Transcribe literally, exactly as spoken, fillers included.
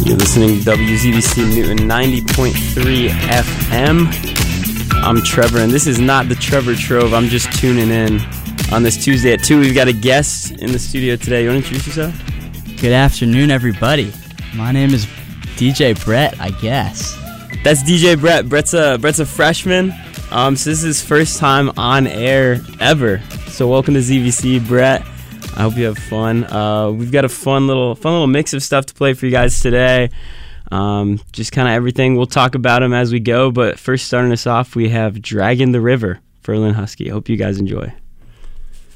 You're listening to W Z B C Newton ninety point three F M. I'm Trevor, and this is not the Trevor Trove. I'm just tuning in on this Tuesday at two. We've got a guest in the studio today. You want to introduce yourself? Good afternoon, everybody. My name is D J Brett, I guess. That's D J Brett. Brett's a, Brett's a freshman, um, so this is his first time on air ever. So welcome to Z B C, Brett. I hope you have fun. Uh, we've got a fun little fun little mix of stuff to play for you guys today. Um, just kind of everything. We'll talk about them as we go, but first starting us off, we have Dragging the River for Lynn Husky. Hope you guys enjoy.